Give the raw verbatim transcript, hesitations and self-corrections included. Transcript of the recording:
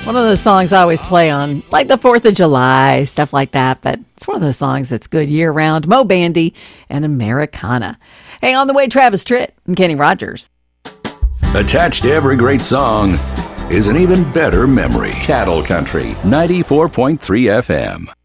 One of those songs I always play on, like the fourth of July, stuff like that. But it's one of those songs that's good year-round. Mo Bandy and Americana. Hey, on the way, Travis Tritt and Kenny Rogers. Attached to every great song is an even better memory. Cattle Country, ninety-four point three F M.